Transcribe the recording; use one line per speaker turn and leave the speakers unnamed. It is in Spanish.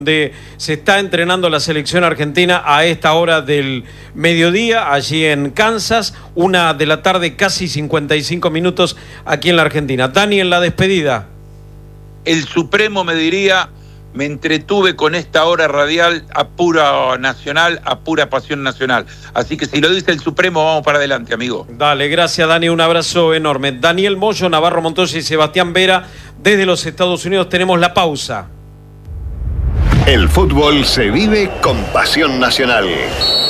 donde se está entrenando la selección argentina a esta hora del mediodía, allí en Kansas, 1 de la tarde, casi 55 minutos aquí en la Argentina. Dani, en la despedida.
El Supremo me diría, me entretuve con esta hora radial a pura nacional, a pura pasión nacional. Así que si lo dice el Supremo, vamos para adelante, amigo.
Dale, gracias Dani, un abrazo enorme. Daniel Moyo, Navarro Montoya y Sebastián Vera, desde los Estados Unidos. Tenemos la pausa.
El fútbol se vive con pasión nacional.